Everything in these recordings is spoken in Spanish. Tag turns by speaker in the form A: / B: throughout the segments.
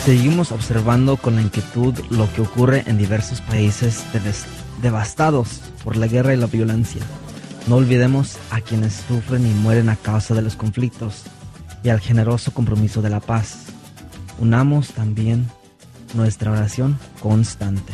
A: Seguimos observando con la inquietud lo que ocurre en diversos países devastados por la guerra y la violencia. No olvidemos a quienes sufren y mueren a causa de los conflictos y al generoso compromiso de la paz. Unamos también nuestra oración constante.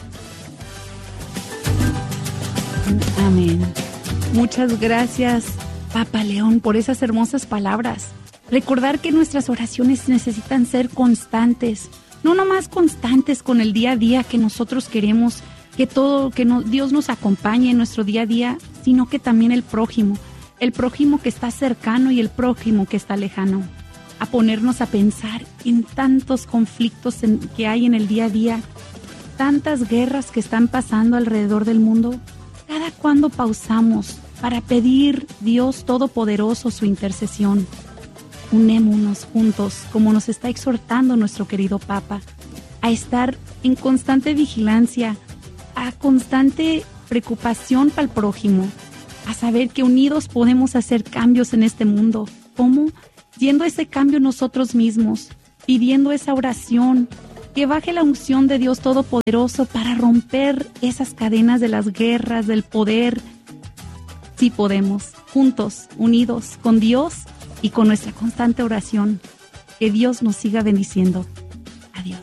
B: Amén. Muchas gracias, Papa León, por esas hermosas palabras. Recordar que nuestras oraciones necesitan ser constantes, no nomás constantes con el día a día que nosotros queremos, Dios nos acompañe en nuestro día a día, sino que también el prójimo que está cercano y el prójimo que está lejano. A ponernos a pensar en tantos conflictos que hay en el día a día, tantas guerras que están pasando alrededor del mundo. ¿Cada cuándo pausamos para pedir Dios Todopoderoso su intercesión? Unémonos juntos, como nos está exhortando nuestro querido Papa, a estar en constante vigilancia, a constante preocupación para el prójimo, a saber que unidos podemos hacer cambios en este mundo. ¿Cómo? Yendo ese cambio nosotros mismos, pidiendo esa oración, que baje la unción de Dios Todopoderoso para romper esas cadenas de las guerras, del poder. Sí podemos, juntos, unidos con Dios y con nuestra constante oración. Que Dios nos siga bendiciendo. Adiós.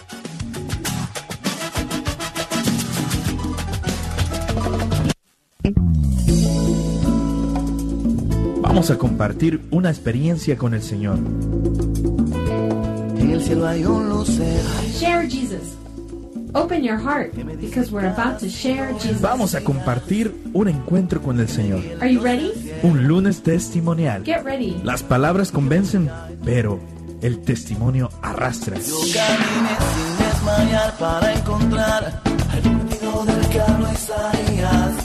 C: Vamos a compartir una experiencia con el Señor.
D: En el cielo hay un lucero.
E: Share Jesus. Open your heart because we're about to share Jesus.
C: Vamos a compartir un encuentro con el Señor.
E: Are you ready?
C: Un lunes testimonial.
E: Get ready.
C: Las palabras convencen, pero el testimonio arrastra.
D: Yo caminé sin desmayar para encontrar al prometido del Carlos Isaías.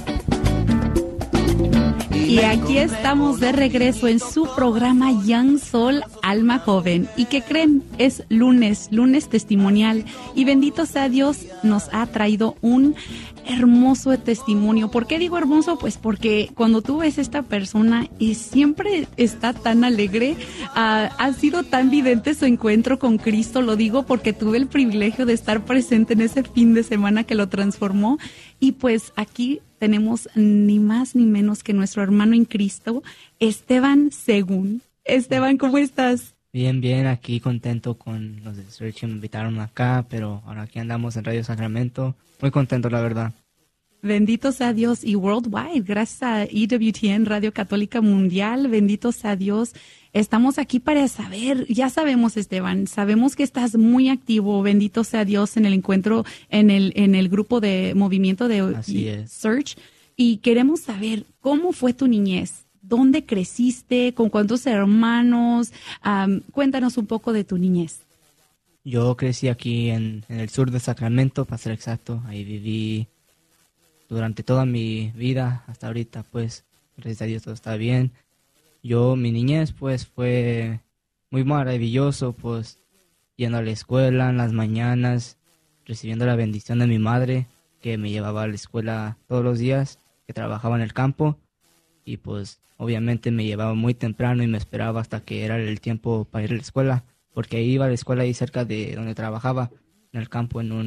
B: Y aquí estamos de regreso en su programa Young Soul, Alma Joven. ¿Y qué creen? Es lunes testimonial. Y bendito sea Dios, nos ha traído un hermoso testimonio. ¿Por qué digo hermoso? Pues porque cuando tú ves a esta persona y siempre está tan alegre, ha sido tan vidente su encuentro con Cristo. Lo digo porque tuve el privilegio de estar presente en ese fin de semana que lo transformó. Y pues aquí tenemos ni más ni menos que nuestro hermano en Cristo, Esteban Según. Esteban, ¿cómo estás?
A: Bien, aquí contento con los de Search que me invitaron acá, pero ahora aquí andamos en Radio Sacramento. Muy contento, la verdad.
B: Bendito sea Dios y worldwide, gracias a EWTN, Radio Católica Mundial, bendito sea Dios. Estamos aquí para saber, ya sabemos, Esteban, sabemos que estás muy activo, bendito sea Dios, en el encuentro, en el grupo de movimiento de Search. Y queremos saber cómo fue tu niñez, dónde creciste, con cuántos hermanos, cuéntanos un poco de tu niñez.
A: Yo crecí aquí en el sur de Sacramento, para ser exacto, ahí viví durante toda mi vida, hasta ahorita, pues, gracias a Dios todo está bien. Mi niñez, pues, fue muy maravilloso, pues, yendo a la escuela en las mañanas, recibiendo la bendición de mi madre, que me llevaba a la escuela todos los días, que trabajaba en el campo, y pues, obviamente me llevaba muy temprano y me esperaba hasta que era el tiempo para ir a la escuela, porque ahí iba a la escuela ahí cerca de donde trabajaba, en el campo, en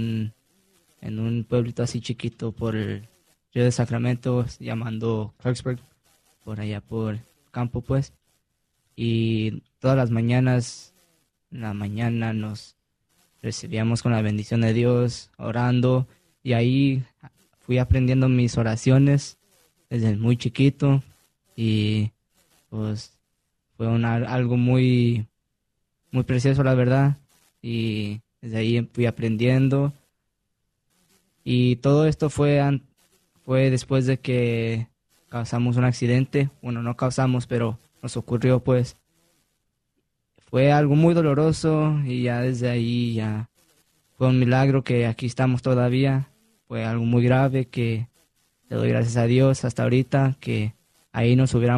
A: un pueblito así chiquito por el río de Sacramento, llamando Clarksburg, por allá por campo, pues. Y todas las mañanas, en la mañana nos recibíamos con la bendición de Dios, orando, y ahí fui aprendiendo mis oraciones desde muy chiquito, y pues fue algo muy, muy precioso, la verdad, y desde ahí fui aprendiendo. Y todo esto fue después de que causamos un accidente. Bueno, no causamos, pero nos ocurrió, pues. Fue algo muy doloroso y ya desde ahí ya fue un milagro que aquí estamos todavía. Fue algo muy grave que le doy gracias a Dios hasta ahorita, que ahí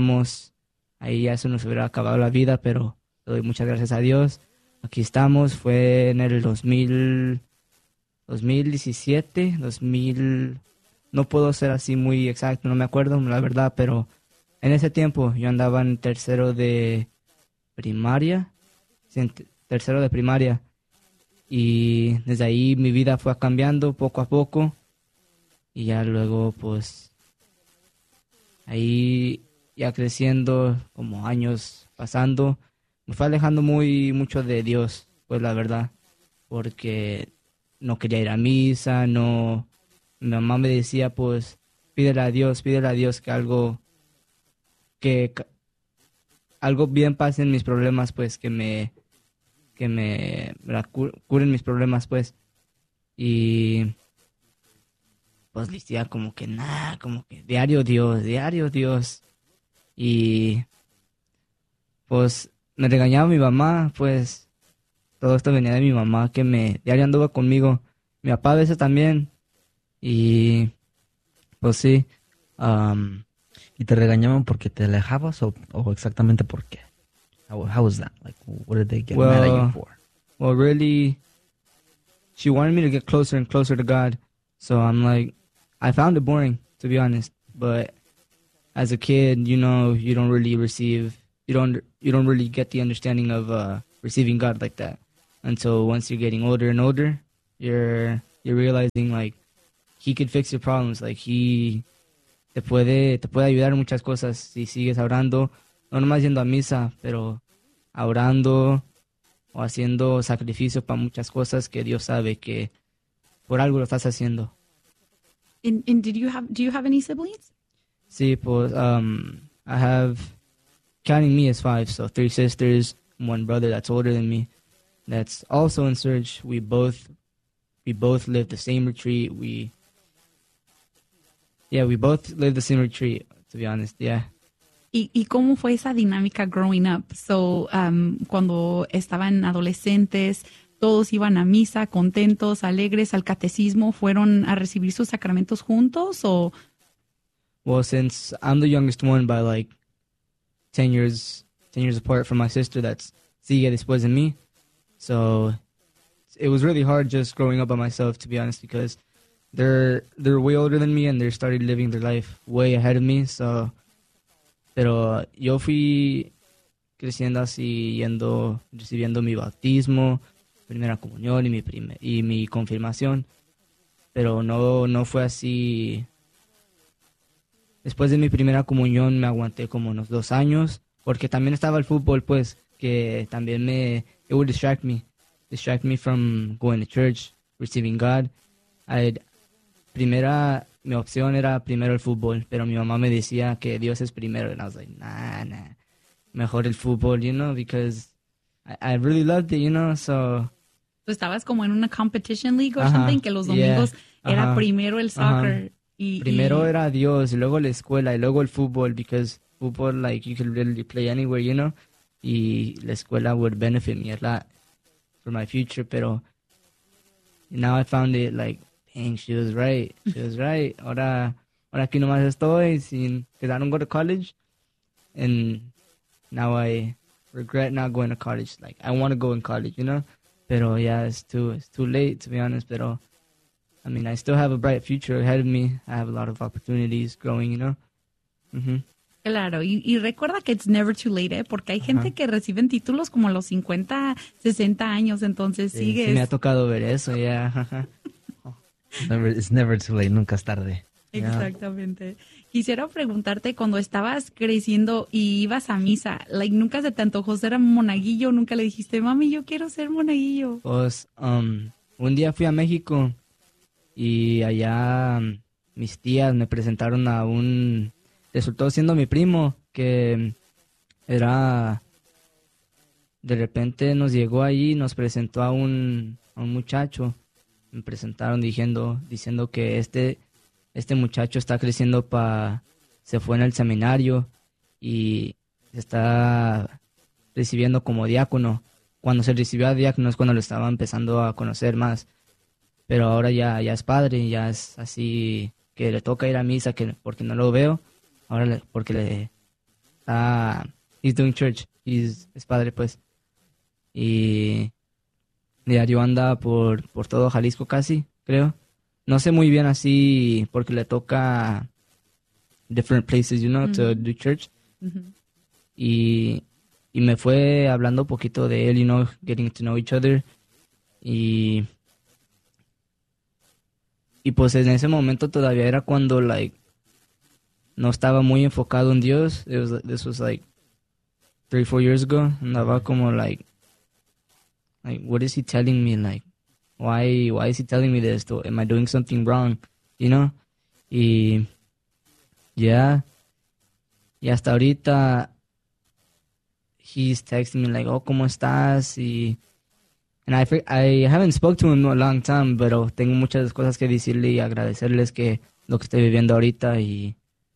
A: ya se nos hubiera acabado la vida, pero le doy muchas gracias a Dios. Aquí estamos, fue en el 2017, no puedo ser así muy exacto, no me acuerdo la verdad, pero en ese tiempo yo andaba en tercero de primaria, Y desde ahí mi vida fue cambiando poco a poco. Y ya luego, pues, ahí ya creciendo, como años pasando, me fue alejando mucho de Dios, pues la verdad. Porque no quería ir a misa, no. Mi mamá me decía, pues, pídele a Dios que algo bien pase en mis problemas, pues, curen mis problemas, pues. Y pues le decía como que nada, como que diario Dios. Y pues me regañaba mi mamá, pues todo esto venía de mi mamá, que diario anduvo conmigo. Mi papá a veces también. Y pues sí.
F: ¿Y te regañaban porque te alejabas o exactamente por qué? How was that? Like, what did they get mad at you for?
A: Well, really, she wanted me to get closer and closer to God. So I'm like, I found it boring, to be honest. But as a kid, you know, you don't really get the understanding of receiving God like that. Until once you're getting older and older, you're realizing like He could fix your problems. Like He te puede ayudar en muchas cosas si sigues orando, no nomás yendo a misa, pero orando o haciendo sacrificios para muchas cosas que Dios sabe que por algo lo estás haciendo.
B: And do you have any siblings?
A: Sí, pues I have, counting me as 5, so 3 sisters, 1 brother that's older than me, that's also in Surge. We both live the same retreat. We both live the same retreat, to be honest, yeah.
B: ¿Y cómo fue esa dinámica growing up? So, cuando estaban adolescentes, todos iban a misa, contentos, alegres, al catecismo, ¿fueron a recibir sus sacramentos juntos o...?
A: Well, since I'm the youngest one by like 10 years apart from my sister that's sigue después de mí, so it was really hard just growing up by myself, to be honest, because they're way older than me and they started living their life way ahead of me, so... Pero yo fui creciendo así, recibiendo mi bautismo, primera comunión y mi confirmación, pero no fue así. Después de mi primera comunión me aguanté como unos 2 años, porque también estaba el fútbol, pues, que también it would distract me from going to church, receiving God. Mi opción era primero el fútbol, pero mi mamá me decía que Dios es primero, and I was like, nah, mejor el fútbol, you know, because I really loved it, you know, so...
B: ¿Tú estabas como en una competition league or something, que los domingos era primero el soccer?
A: Primero era Dios, y luego la escuela, y luego el fútbol, because football, like, you could literally play anywhere, you know, y la escuela would benefit me a lot for my future, pero now I found it, like, dang, she was right. Ahora aquí nomás estoy because I don't go to college, and now I regret not going to college. Like, I want to go in college, you know, pero yeah, it's too late, to be honest, pero I mean, I still have a bright future ahead of me. I have a lot of opportunities growing, you know. Mm-hmm.
B: Claro, y recuerda que it's never too late, ¿eh? Porque hay gente que reciben títulos como a los 50, 60 años, entonces sigues.
A: Sí, me ha tocado ver eso, ya.
F: It's never too late, nunca es tarde.
B: Exactamente. Quisiera preguntarte, cuando estabas creciendo y ibas a misa, like, ¿nunca se te antojó ser monaguillo? ¿Nunca le dijiste, mami, yo quiero ser monaguillo?
A: Pues, un día fui a México y allá mis tías me presentaron resultó siendo mi primo, que era, de repente nos llegó ahí, nos presentó a un muchacho. Me presentaron diciendo que este muchacho está creciendo se fue en el seminario y se está recibiendo como diácono. Cuando se recibió a diácono es cuando lo estaba empezando a conocer más. Pero ahora ya es padre, ya es así que le toca ir a misa porque no lo veo. Ahora porque he's doing church, es padre, pues. Y diario anda por todo Jalisco casi, creo. No sé muy bien así porque le toca different places, you know, to do church.
B: Mm-hmm.
A: Y me fue hablando un poquito de él, you know, getting to know each other. Y pues en ese momento todavía era cuando, like, no estaba muy enfocado en Dios. This was like 3-4 years ago. Andaba como like, what is he telling me? Like, why is he telling me this? Am I doing something wrong? You know? Y yeah. Y hasta ahorita, he's texting me like, oh, ¿cómo estás? And I haven't spoke to him in a long time, pero tengo muchas cosas que decirle y agradecerles que lo que estoy viviendo ahorita. Y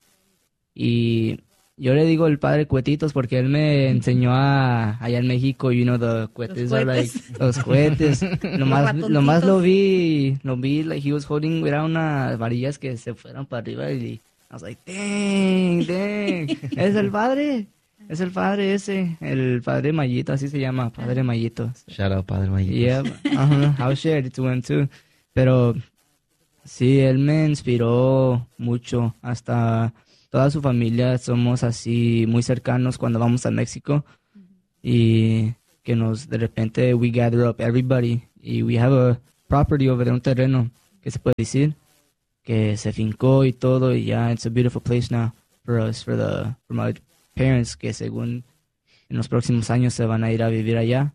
A: yo le digo el padre Cuetitos porque él me enseñó allá en México, the cohetes are like, los cohetes. Nomás lo vi, like he was holding, era unas varillas que se fueron para arriba y I was like, dang, es el padre ese, el padre Mayito, así se llama, padre Mayito.
F: Shout out, padre Mayito.
A: Yeah, I'll share it to him too. Pero sí, él me inspiró mucho, hasta toda su familia somos así muy cercanos cuando vamos a México y que de repente we gather up everybody y we have a property over there, un terreno que se puede decir que se fincó y todo y ya it's a beautiful place now for us, for my parents que según en los próximos años se van a ir a vivir allá.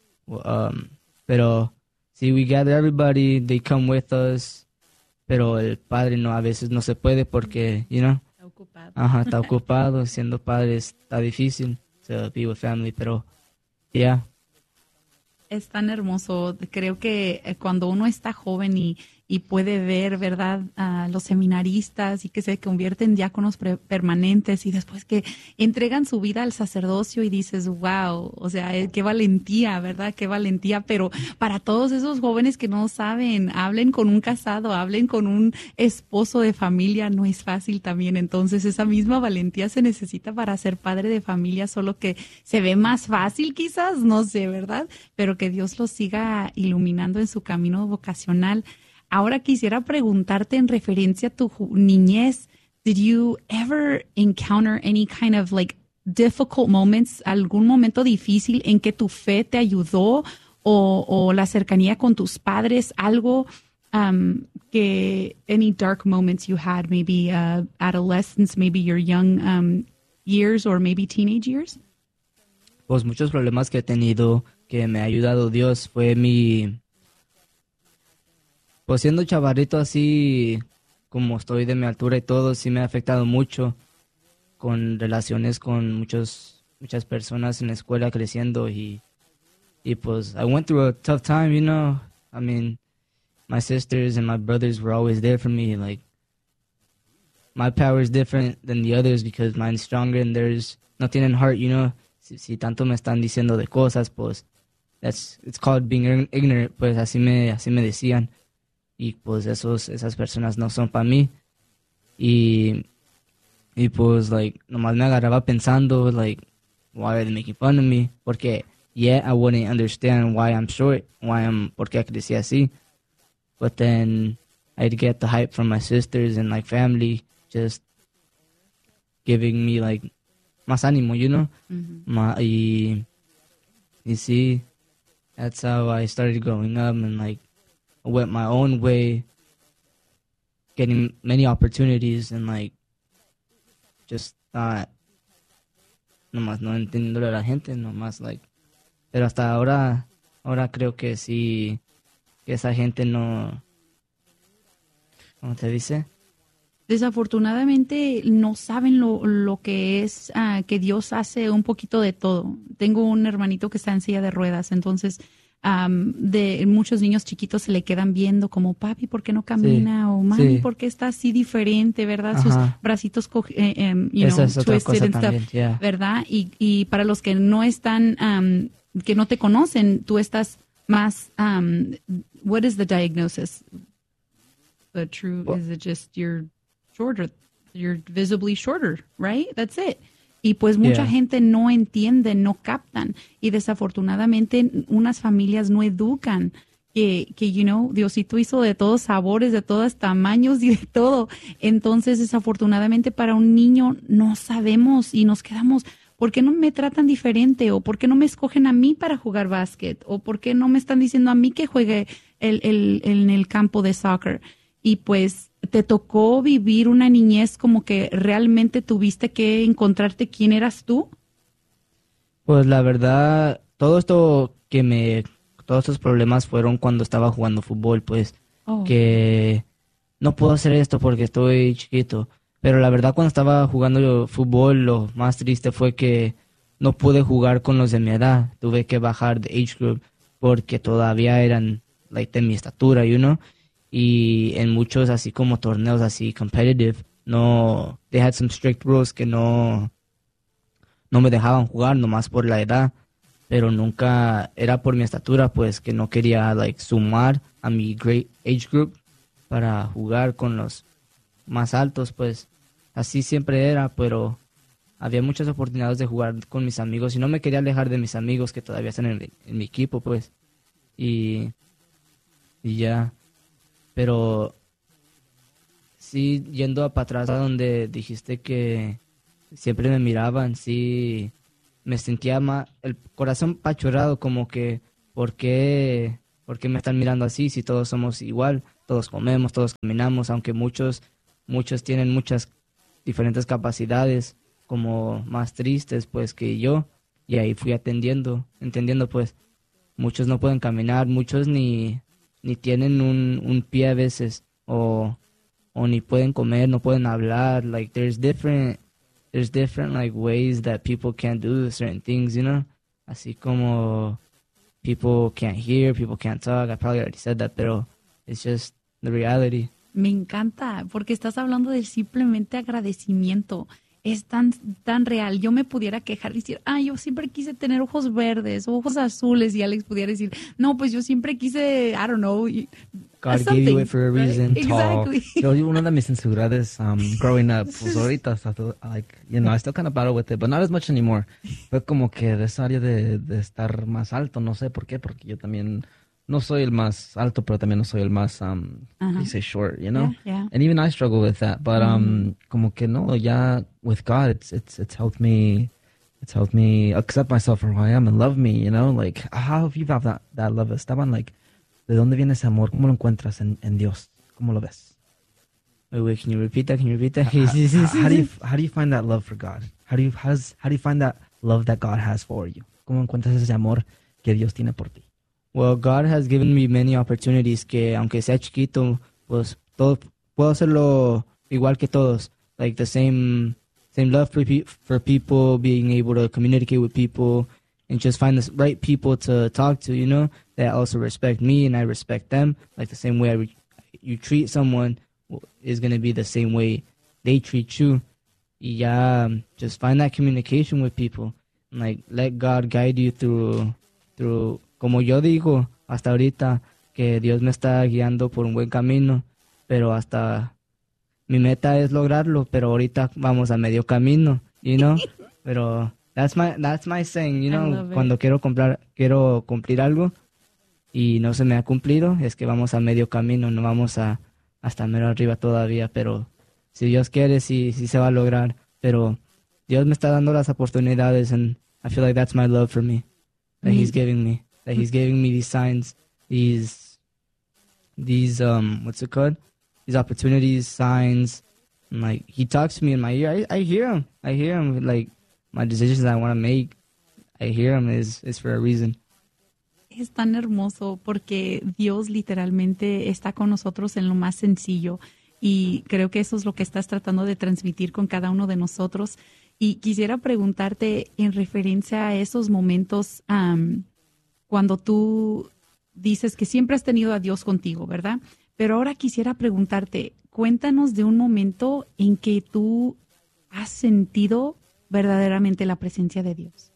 A: Pero sí, we gather everybody, they come with us, pero el padre a veces no se puede porque,
B: Ocupado.
A: Está ocupado, siendo padre está difícil to be with family, pero yeah.
B: Es tan hermoso. Creo que cuando uno está joven y puede ver, ¿verdad?, a los seminaristas y que se convierten en diáconos permanentes y después que entregan su vida al sacerdocio y dices, wow, o sea, qué valentía, ¿verdad? Qué valentía. Pero para todos esos jóvenes que no saben, hablen con un casado, hablen con un esposo de familia, no es fácil también. Entonces esa misma valentía se necesita para ser padre de familia, solo que se ve más fácil quizás, no sé, ¿verdad? Pero que Dios los siga iluminando en su camino vocacional. Ahora quisiera preguntarte en referencia a tu niñez, did you ever encounter any kind of like difficult moments, algún momento difícil en que tu fe te ayudó o la cercanía con tus padres, algo que any dark moments you had, maybe adolescence, maybe your young years or maybe teenage years?
A: Pues muchos problemas que he tenido que me ha ayudado Dios fue pues siendo chavarrito así como estoy de mi altura y todo, sí me ha afectado mucho con relaciones con muchas personas en la escuela creciendo y pues I went through a tough time, I mean, my sisters and my brothers were always there for me, like my power is different than the others because mine's stronger and theirs no tienen heart, si tanto me están diciendo de cosas, pues it's called being ignorant, pues así me decían. Y pues esas personas no son para mí. Y pues, like, nomás me agarraba pensando, like, why are they making fun of me? Porque, I wouldn't understand why I'm short, por qué crecí así. But then I'd get the hype from my sisters and, like, family just giving me, like, más ánimo, Mm-hmm. Y sí, that's how I started growing up and, like, I went my own way, getting many opportunities and like just not nomás no entendiendo a la gente, nomás like, pero hasta ahora creo que sí, que esa gente no, ¿cómo te dice?
B: Desafortunadamente no saben lo que es que Dios hace un poquito de todo. Tengo un hermanito que está en silla de ruedas, entonces de muchos niños chiquitos se le quedan viendo como, papi, ¿por qué no camina? Sí, o mami, sí, ¿por qué está así diferente? ¿Verdad? Ajá. Sus bracitos twisted and stuff, yeah. ¿Verdad? Y para los que no están, que no te conocen, tú estás más, what is the diagnosis? The true, is it just you're shorter, you're visibly shorter, right? That's it. Y pues mucha gente no entiende, no captan. Y desafortunadamente unas familias no educan que Diosito hizo de todos sabores, de todos tamaños y de todo. Entonces, desafortunadamente para un niño no sabemos y nos quedamos, ¿por qué no me tratan diferente? ¿O por qué no me escogen a mí para jugar básquet? ¿O por qué no me están diciendo a mí que juegue en el campo de soccer? Y pues te tocó vivir una niñez como que realmente tuviste que encontrarte quién eras tú.
A: Pues la verdad, todos estos problemas fueron cuando estaba jugando fútbol, pues,
B: Oh.
A: que no puedo hacer esto porque estoy chiquito. Pero la verdad, cuando estaba jugando yo fútbol, lo más triste fue que no pude jugar con los de mi edad. Tuve que bajar de age group porque todavía eran, like, de mi estatura, y en muchos así como torneos así competitive, no, they had some strict rules que no me dejaban jugar nomás por la edad, pero nunca era por mi estatura, pues que no quería like sumar a mi great age group para jugar con los más altos, pues así siempre era, pero había muchas oportunidades de jugar con mis amigos y no me quería alejar de mis amigos que todavía están en mi equipo, pues, y ya, pero sí, yendo para atrás a donde dijiste que siempre me miraban, sí, me sentía más, el corazón pachorrado, como que, ¿por qué me están mirando así si todos somos igual? Todos comemos, todos caminamos, aunque muchos tienen muchas diferentes capacidades, como más tristes, pues, que yo, y ahí fui entendiendo, pues, muchos no pueden caminar, muchos ni tienen un pie a veces, o ni pueden comer, no pueden hablar, like, there's different like ways that people can't do certain things, así como people can't hear, people can't talk. I probably already said that, pero it's just the reality.
B: Me encanta, porque estás hablando del simplemente agradecimiento. Es tan real. Yo me pudiera quejar y decir, yo siempre quise tener ojos verdes, ojos azules, y Alex pudiera decir, no, pues yo siempre quise, I don't know.
A: God gave you it for a reason.
B: Right? Exactly.
F: Yo, una de mis inseguridades growing up, pues ahorita, like, I still kind of battle with it, but not as much anymore. Fue como que de esa área de estar más alto, no sé por qué, porque yo también no soy el más alto, pero también no soy el más, how do you say, short,
B: Yeah.
F: And even I struggle with that, but como que no, ya with God, it's helped me accept myself for who I am and love me, like, how have you found that love, Esteban? Like, ¿de dónde viene ese amor? ¿Cómo lo encuentras en Dios? ¿Cómo lo ves?
A: Wait, can you repeat that?
F: How do you find that love for God? How do you find that love that God has for you? ¿Cómo encuentras ese amor que Dios tiene por ti?
A: Well, God has given me many opportunities que, aunque sea chiquito, pues puedo hacerlo igual que todos. Like the same love for people, being able to communicate with people, and just find the right people to talk to, that also respect me and I respect them. Like the same way you treat someone is going to be the same way they treat you. Y ya, just find that communication with people. Like, let God guide you through, como yo digo hasta ahorita, que Dios me está guiando por un buen camino, pero hasta mi meta es lograrlo, pero ahorita vamos a medio camino, pero that's my saying, cuando quiero cumplir algo y no se me ha cumplido, es que vamos a medio camino, no vamos hasta mero arriba todavía, pero si Dios quiere, sí se va a lograr, pero Dios me está dando las oportunidades, and I feel like that's my love for me, that He's giving me. That He's giving me these signs, these what's it called? These opportunities, signs, and like He talks to me in my ear. I hear Him. Like my decisions I want to make, I hear Him is for a reason.
B: Es tan hermoso porque Dios literalmente está con nosotros en lo más sencillo, y creo que eso es lo que estás tratando de transmitir con cada uno de nosotros. Y quisiera preguntarte en referencia a esos momentos cuando tú dices que siempre has tenido a Dios contigo, ¿verdad? Pero ahora quisiera preguntarte, cuéntanos de un momento en que tú has sentido verdaderamente la presencia de Dios.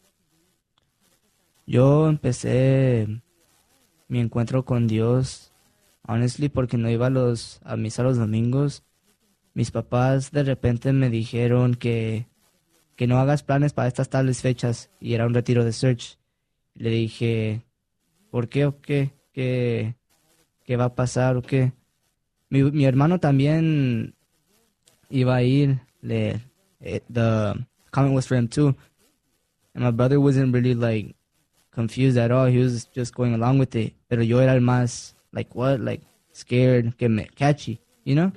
A: Yo empecé mi encuentro con Dios, honestly, porque no iba a misa los domingos. Mis papás de repente me dijeron que no hagas planes para estas tales fechas, y era un retiro de Search. Le dije, ¿por qué o qué? ¿Qué va a pasar o qué? Mi hermano también iba a ir. The comment was for him too. And my brother wasn't really like confused at all. He was just going along with it. Pero yo era el más like what, like scared, catchy, you know?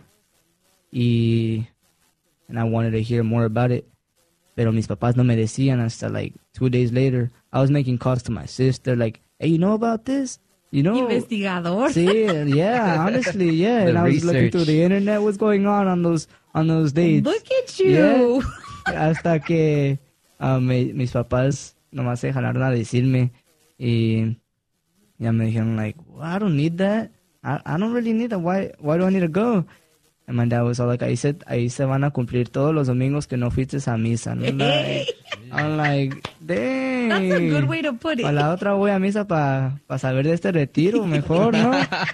A: And I wanted to hear more about it. Pero mis papás no me decían hasta like 2 days later. I was making calls to my sister like, hey, you know about this? You know?
B: Investigador.
A: Sí, yeah, honestly, yeah.
F: The
A: And I was looking
F: research.
A: through the internet, what's going on those dates.
B: Look at you.
A: Yeah. Hasta que mis papás nomás se jalaron a decirme y ya me dijeron like, well, I don't need that. I don't really need that. Why do I need to go? And my dad was all like, ahí se van a cumplir todos los domingos que no fuiste a misa. And I'm like, dang.
B: That's a good way to put
A: A
B: it.
A: la otra voy a misa para saber de este retiro mejor, ¿no?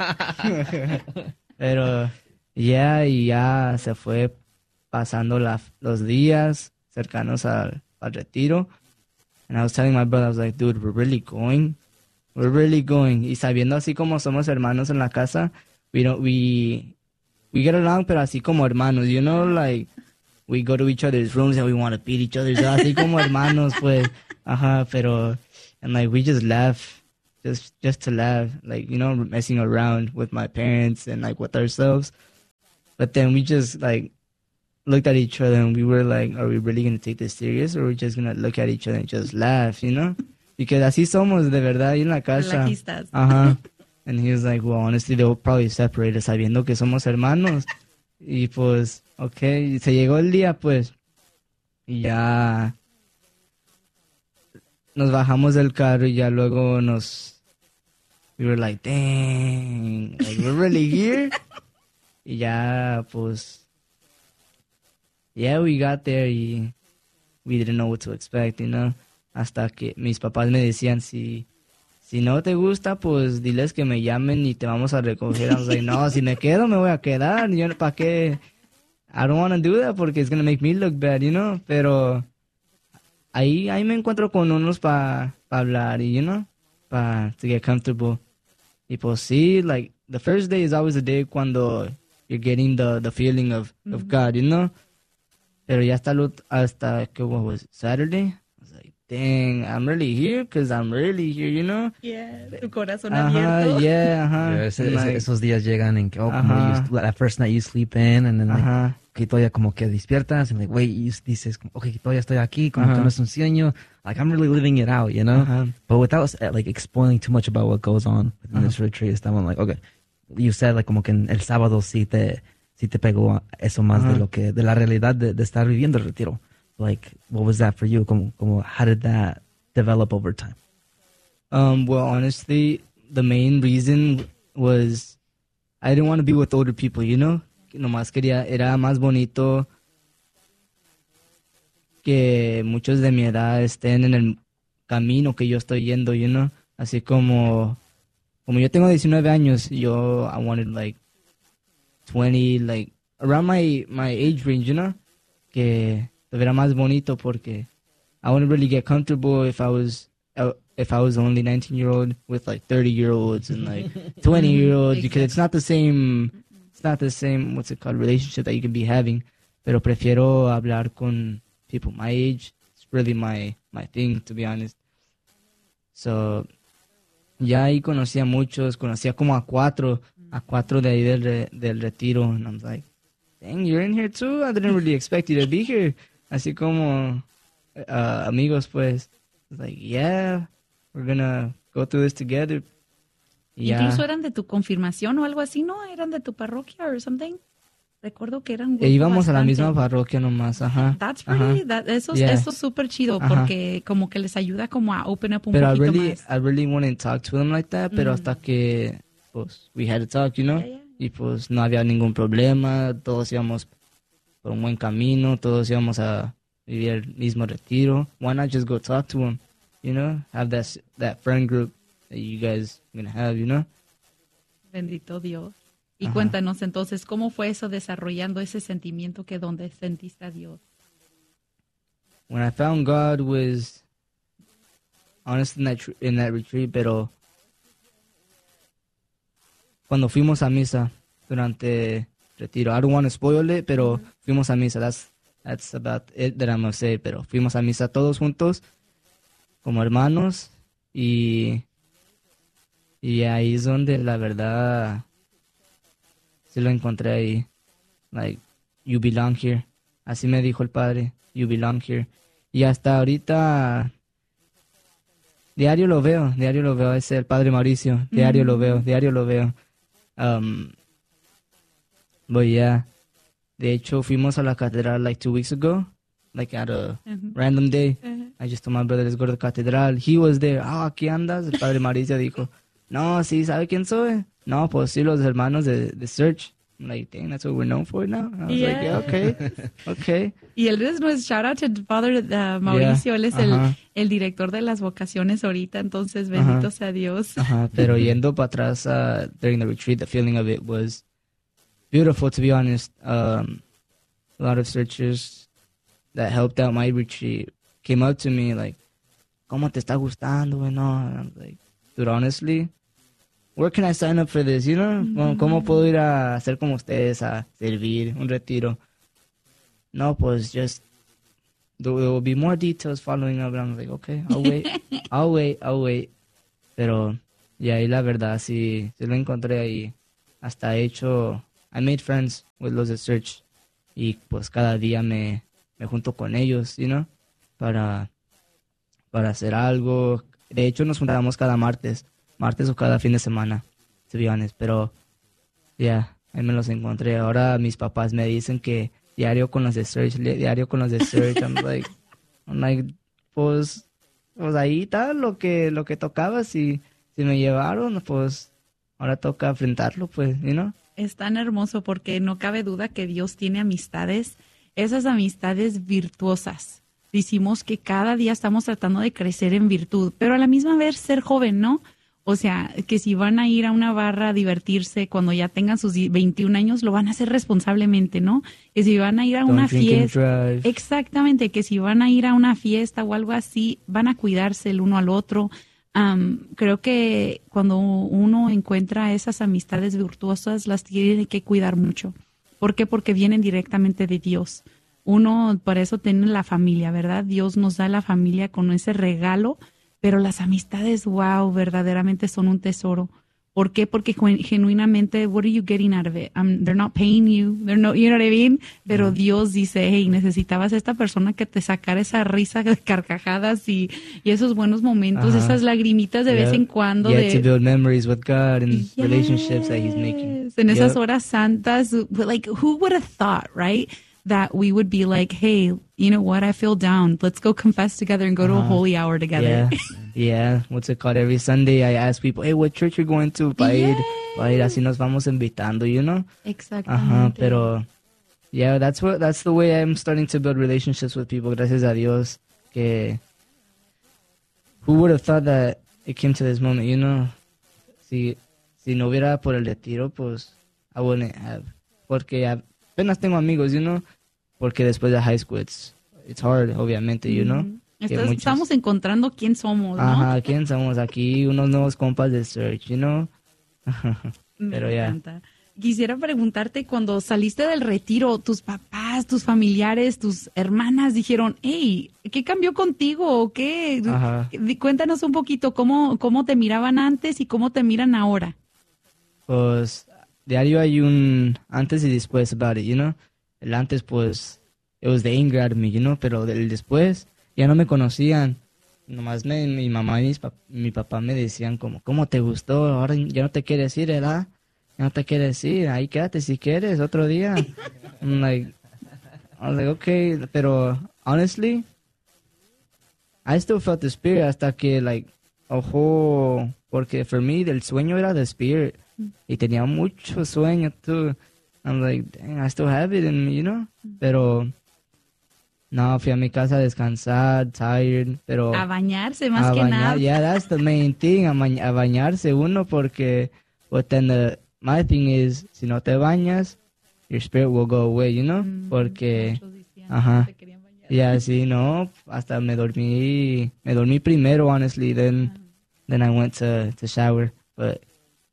A: Pero y ya se fue pasando los días cercanos al retiro. And I was telling my brother, I was like, dude, we're really going. We're really going. Y sabiendo así como somos hermanos en la casa, we get along, pero así como hermanos, you know, like, we go to each other's rooms and we want to beat each other, so así como hermanos, pues, pero, and like, we just laugh, just to laugh, like, you know, messing around with my parents and like with ourselves. But then we just like looked at each other and we were like, are we really going to take this serious, or are we just going to look at each other and just laugh, you know? Because así somos de verdad ahí en la casa.
B: Relajistas.
A: And he was like, well, honestly, they'll probably separate us sabiendo que somos hermanos. Y pues, okay, se llegó el día, pues, y ya nos bajamos del carro y ya luego we were like, dang, like, we're really here. Y ya, pues, yeah, we got there y we didn't know what to expect, you know, hasta que mis papás me decían, si no te gusta, pues diles que me llamen y te vamos a recoger. I was like, no, si me quedo, me voy a quedar. Yo, ¿para qué? I don't want to do that porque it's going to make me look bad, you know? Pero ahí me encuentro con unos para hablar, you know? To get comfortable. Y pues sí, like, the first day is always the day cuando you're getting the feeling of God, you know? Pero ya hasta que, what was it, Saturday? Dang, I'm really here because I'm really here, you know?
B: Yeah, tu corazón abierto.
A: Yeah,
F: Esos días llegan en que, como that first night you sleep in, and then like, que todavía como que despiertas, and like, wait, you dices, okay, todavía estoy aquí, como que no es un sueño. Like, I'm really living it out, you know? But without, like, explaining too much about what goes on within this retreat, estamos like, okay, you said, like, como que el sábado sí te pegó eso más de la realidad de estar viviendo el retiro. Like, what was that for you? Como, how did that develop over time?
A: Well, honestly, the main reason was I didn't want to be with older people, you know? Nomás era más bonito que muchos de mi edad estén en el camino que yo estoy yendo, you know? Así como yo tengo 19 años, I wanted like 20, like around my age range, you know? Que era más bonito porque I wouldn't really get comfortable if I was only 19-year-old with like 30-year-olds and like 20-year-olds because it's not the same what's it called, relationship that you can be having. Pero prefiero hablar con people my age. It's really my thing, to be honest. So ya ahí conocía como a cuatro de ahí del retiro, and I'm like, dang, you're in here too? I didn't really expect you to be here. Así como amigos, pues, like, yeah, we're gonna go through this together.
B: Incluso eran de tu confirmación o algo así, ¿no? Eran de tu parroquia or something. Recuerdo que eran
A: íbamos
B: bastante.
A: a la misma parroquia nomás,
B: That's pretty, eso es súper chido porque como que les ayuda como a open up un poquito más.
A: I really wouldn't talk to them like that, pero hasta que, pues, we had to talk, you know?
B: Yeah.
A: Y pues no había ningún problema, todos íbamos por un buen camino, todos íbamos a vivir el mismo retiro. Why not just go talk to them, you know? Have that friend group that you guys are gonna have, you know?
B: Bendito Dios. Y cuéntanos entonces, ¿cómo fue eso desarrollando ese sentimiento que donde sentiste a Dios?
A: When I found God was honestly in that retreat, pero cuando fuimos a misa durante retiro. I don't want to spoil it, pero fuimos a misa. That's about it that I'm gonna say. Pero fuimos a misa todos juntos como hermanos y ahí es donde la verdad sí lo encontré ahí. Like, you belong here. Así me dijo el padre, you belong here. Y hasta ahorita diario lo veo, es el padre Mauricio, diario lo veo. But yeah, de hecho fuimos a la catedral like 2 weeks ago, like at a random day. I just told my brother, let's go to the catedral. He was there. ¿Aquí andas? El padre Mauricio dijo, no, sí, ¿sabe quién soy? No, pues sí, los hermanos de Search. I'm like, dang, that's what we're known for now. I was like, yeah, okay.
B: Y él es nuestro shout out to Father Mauricio, él es el director de las vocaciones ahorita, entonces bendito sea Dios.
A: Pero yendo para atrás during the retreat, the feeling of it was beautiful, to be honest. A lot of searchers that helped out my retreat came up to me like, ¿cómo te está gustando? And I was like, dude, honestly, where can I sign up for this, you know? ¿Cómo puedo ir a hacer como ustedes, a servir un retiro? No, pues just, there will be more details following up. And I'm like, okay, I'll wait. Pero, y ahí la verdad, sí lo encontré ahí. Hasta hecho, I made friends with los de Search. Y pues cada día me junto con ellos, you know? Para hacer algo. De hecho, nos juntamos cada martes o cada fin de semana, to be honest, pero ya, ahí me los encontré. Ahora mis papás me dicen que diario con los de Search. I'm like, pues ahí está lo que tocaba. Si me llevaron, pues ahora toca enfrentarlo, pues, you know.
B: Es tan hermoso porque no cabe duda que Dios tiene amistades, esas amistades virtuosas. Decimos que cada día estamos tratando de crecer en virtud, pero a la misma vez ser joven, ¿no? O sea, que si van a ir a una barra a divertirse cuando ya tengan sus 21 años, lo van a hacer responsablemente, ¿no? Que si van a ir a una fiesta, exactamente, que si van a ir a una fiesta o algo así, van a cuidarse el uno al otro. Creo que cuando uno encuentra esas amistades virtuosas, las tiene que cuidar mucho. ¿Por qué? Porque vienen directamente de Dios. Uno, para eso tiene la familia, ¿verdad? Dios nos da la familia con ese regalo. Pero las amistades, wow, verdaderamente son un tesoro. ¿Por qué? Porque genuinamente, what are you getting out of it? They're not paying you. They're not, you know what I mean? Pero Dios dice, hey, necesitabas a esta persona que te sacara esa risa de carcajadas y esos buenos momentos, esas lagrimitas de vez en cuando.
A: You have to build memories with God and relationships that He's making.
B: En esas horas santas, like, who would have thought, right? That we would be like, hey, you know what? I feel down. Let's go confess together and go to a holy hour together.
A: Yeah. What's it called? Every Sunday I ask people, hey, what church you going to? Para ir, así nos vamos invitando, you know?
B: Exactamente.
A: Pero, yeah, that's the way I'm starting to build relationships with people. Gracias a Dios. Que, who would have thought that it came to this moment, you know? Si no hubiera por el retiro, pues, I wouldn't have. Porque apenas tengo amigos, you know, porque después de high school it's hard, obviamente, you know.
B: Estamos encontrando quién somos, ¿no?
A: Quién somos aquí, unos nuevos compas de Search, you know. Pero ya.
B: Quisiera preguntarte, cuando saliste del retiro, tus papás, tus familiares, tus hermanas dijeron, hey, ¿qué cambió contigo? ¿O qué? Cuéntanos un poquito cómo te miraban antes y cómo te miran ahora.
A: Pues diario hay un antes y después about it, you know. El antes, pues, it was the anger at me, you know, pero el después ya no me conocían. Nomás mi mamá y mi papá me decían como, ¿cómo te gustó? Ahora ya no te quieres ir, ¿verdad? Ya no te quieres ir, ahí quédate si quieres, otro día. I was like, okay, pero honestly, I still felt the spirit hasta que, like, porque for me, el sueño era the spirit. Y tenía mucho sueño, too. I'm like, dang, I still have it in me, you know? Pero, no, fui a mi casa a descansar, tired, pero...
B: A bañarse, más que nada.
A: Yeah, that's the main thing, a bañarse uno, porque, but then my thing is, si no te bañas, your spirit will go away, you know? Porque, yeah, sí, no, hasta me dormí primero, honestly, then I went to shower, but...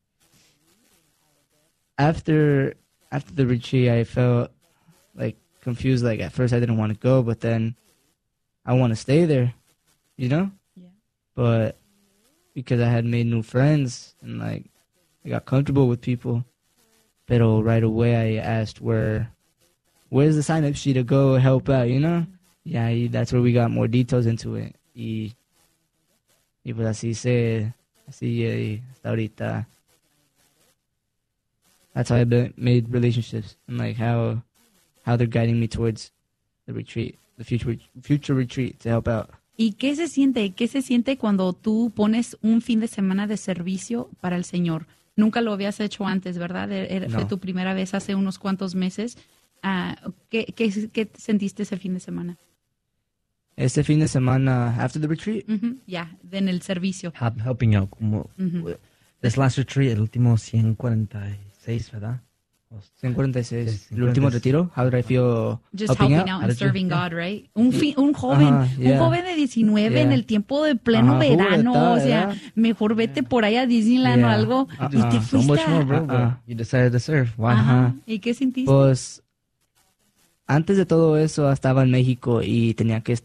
A: After the retreat, I felt like confused. Like at first, I didn't want to go, but then I want to stay there. You know? but because I had made new friends and like I got comfortable with people. Pero right away I asked where's the sign up sheet to go help out, you know? Yeah, that's where we got more details into it. Y pues así hasta ahorita. That's how I made relationships and like how they're guiding me towards the retreat, the future retreat to help out.
B: ¿Y qué se siente? ¿Qué se siente cuando tú pones un fin de semana de servicio para el Señor? Nunca lo habías hecho antes, ¿verdad? Fue
A: No.
B: tu primera vez hace unos cuantos meses. ¿Qué sentiste ese fin de semana?
A: Este fin de semana, after the retreat,
B: Ya, en el servicio.
F: Helping out. Como, this last retreat, el último 146, ¿verdad?
A: 146,
F: Sí,
A: el último
F: 146.
A: retiro. How did I feel
B: Just helping out
F: How
B: and
F: did you-
B: serving God, right? Un joven,
A: Ajá, yeah.
B: un joven de 19 en
A: Yeah.
B: el tiempo de pleno
A: Ajá,
B: verano,
A: juventud,
B: o sea,
A: ¿verdad?
B: mejor vete por ahí a Disneyland o
A: Yeah.
B: algo y te
A: Uh-uh.
F: So
B: fuiste
F: much more,
B: a...
F: bro. but you decided to serve. Why?
B: Ajá. ¿Y qué sentiste?
A: Pues antes de todo eso estaba en México y tenía que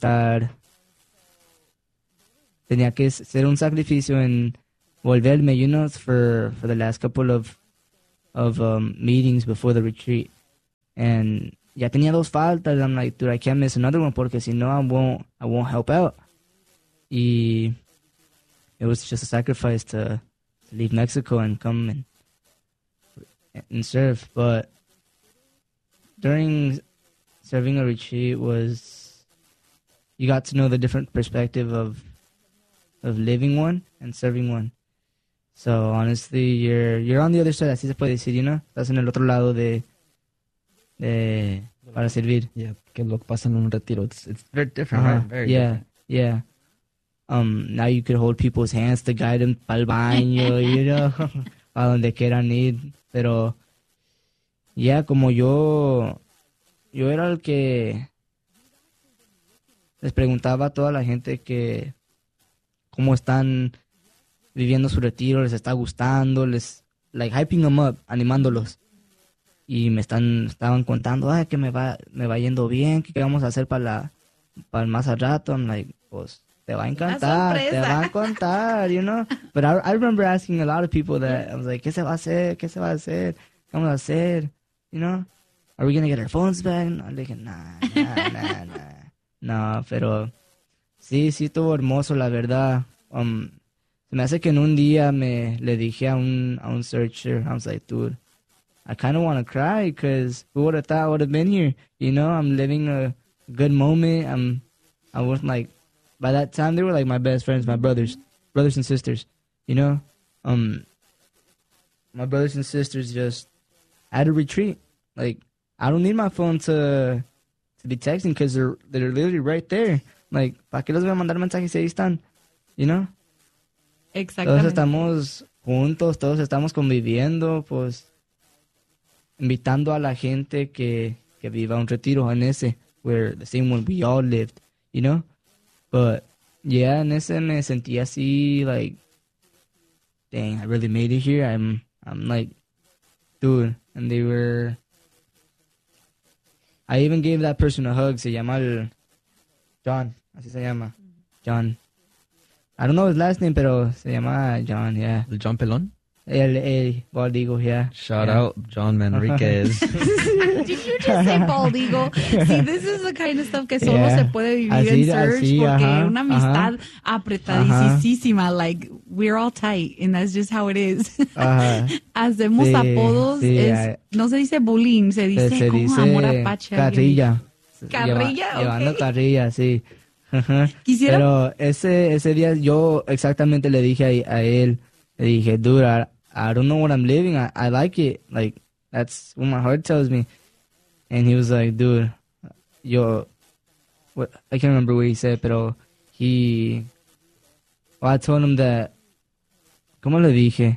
A: hacer un sacrificio en volverme, you know, for the last couple of meetings before the retreat. And ya tenía dos faltas. I'm like, dude, I can't miss another one porque si no, I won't help out. Y it was just a sacrifice to leave Mexico and come and serve. But during serving a retreat you got to know the different perspective of living one and serving one. So honestly, you're on the other side, así se puede decir, you know? Estás en el otro lado para servir.
F: Yeah, que lo que pasa en un retiro. It's very different,
A: Uh-huh.
F: right? Very
A: Yeah,
F: different.
A: yeah. Now you could hold people's hands to guide them pa'l baño, you know, a donde quieran ir. Pero, yeah, como yo era el que les preguntaba a toda la gente que cómo están viviendo su retiro, les está gustando, like hyping them up, animándolos. Y estaban contando, que me va yendo bien, que qué vamos a hacer para el más al rato. I'm like, pues te va a encantar, te
B: sorpresa.
A: va a contar, you know. But I remember asking a lot of people that I was like, ¿qué se va a hacer? ¿Qué se va a hacer? ¿Qué vamos a hacer? You know, are we gonna get our phones back? I'm like, nah. No, pero sí estuvo hermoso, la verdad. Se me hace que en un día le dije a un searcher, I was like, dude, I kind of want to cry because who would have thought I would have been here? You know, I'm living a good moment. I was like, by that time, they were like my best friends, my brothers and sisters, you know? My brothers and sisters just at a retreat. Like, I don't need my phone to be texting because they're literally right there. Like, ¿para qué les voy a mandar mensajes si ahí están? You know? Todos
B: Exactamente.
A: estamos juntos, todos estamos conviviendo, pues invitando a la gente que viva un retiro en ese, where the same one we all lived, you know? But yeah, en ese me sentí así, like, dang, I really made it here. I'm like, dude, and I even gave that person a hug. Se llama John, así se llama, John. I don't know his last name, pero se llama John, yeah.
F: El John Pelón.
A: El Baldigo, yeah.
F: Shout
A: Yeah.
F: out John Manriquez.
B: Did you just say baldigo? See, this is the kind of stuff que solo
A: Yeah.
B: se puede vivir
A: Así,
B: en Surge
A: así,
B: porque
A: ajá,
B: una amistad apretadísima, like, we're all tight and that's just how it is.
A: Ajá.
B: Hacemos
A: Sí,
B: apodos,
A: sí,
B: no se dice bullying, se dice
A: Se
B: como
A: dice
B: amor apache.
A: carrilla.
B: Carrilla,
A: Llevando
B: ok.
A: carrilla, sí. Ajá.
B: Quisiera-
A: Pero ese día yo exactamente le dije a él, le dije, dude, I don't know what I'm living. I like it. Like, that's what my heart tells me. And he was like, dude, I can't remember what he said, pero I told him that, ¿cómo le dije?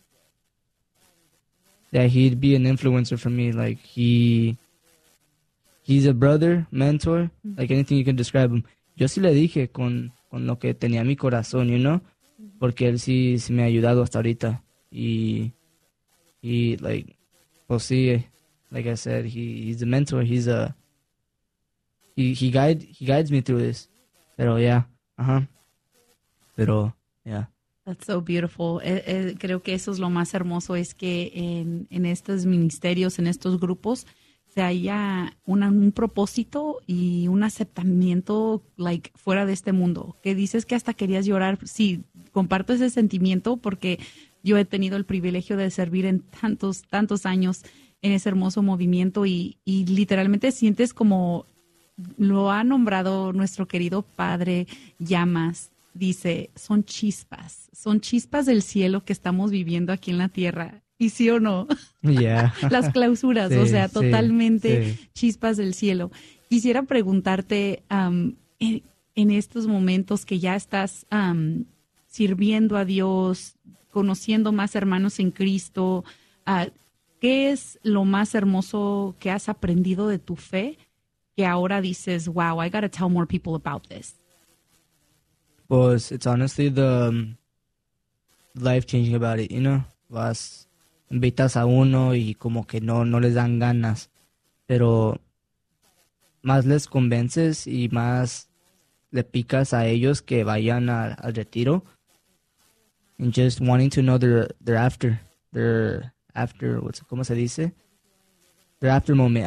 A: That he'd be an influencer for me. Like, he's a brother, mentor, like anything you can describe him. Yo sí le dije con lo que tenía mi corazón, you know? Porque él sí me ha ayudado hasta ahorita. Y like, pues sí, like I said, he's a mentor. He guides me through this. Pero yeah, pero, yeah.
B: That's so beautiful. Creo que eso es lo más hermoso, es que en estos ministerios, en estos grupos, se haya un propósito y un aceptamiento like fuera de este mundo. Que dices que hasta querías llorar. Sí, comparto ese sentimiento porque yo he tenido el privilegio de servir en tantos años en ese hermoso movimiento y literalmente sientes como lo ha nombrado nuestro querido Padre Llamas. Dice, son chispas del cielo que estamos viviendo aquí en la tierra. ¿Y sí o no?
A: Yeah.
B: Las clausuras,
A: Sí,
B: o sea,
A: sí,
B: totalmente
A: sí.
B: chispas del cielo. Quisiera preguntarte, en estos momentos que ya estás sirviendo a Dios, conociendo más hermanos en Cristo, ¿qué es lo más hermoso que has aprendido de tu fe que ahora dices, wow, I gotta tell more people about this?
A: Pues, it's honestly the life-changing about it, you know? Invitas a uno y como que no les dan ganas, pero más les convences y más le picas a ellos que vayan al retiro. And just wanting to know their after, ¿cómo se dice? Their after moment.